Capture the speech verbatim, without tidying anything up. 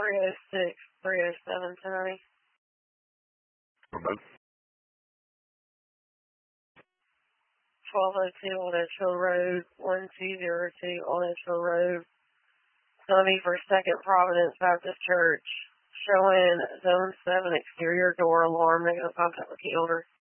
three oh six, three oh seven, ten ninety. Remote. twelve oh two on Edgefield Road, one two zero two on Edgefield Road. Sunny for Second Providence Baptist Church. Showing zone seven exterior door alarm, negative contact with key holder.